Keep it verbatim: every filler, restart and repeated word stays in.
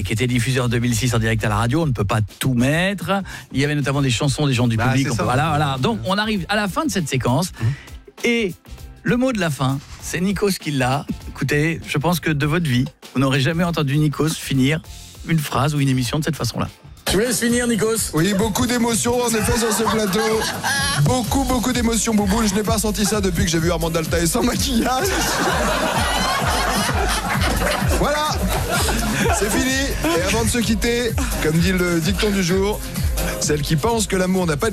qui était diffusée en deux mille six en direct à la radio. On ne peut pas tout mettre. Il y avait notamment des chansons des gens du bah, public. On ça, peut, voilà, voilà. Donc on arrive à la fin de cette séquence mmh. et le mot de la fin, c'est Nikos qui l'a. Écoutez, je pense que de votre vie, vous n'aurez jamais entendu Nikos finir une phrase ou une émission de cette façon-là. Je vous laisse finir, Nikos. Oui, beaucoup d'émotions en effet sur ce plateau. Beaucoup, beaucoup d'émotions, Bouboule. Je n'ai pas ressenti ça depuis que j'ai vu Armand Altaï sans maquillage. Voilà, c'est fini. Et avant de se quitter, comme dit le dicton du jour, celle qui pense que l'amour n'a pas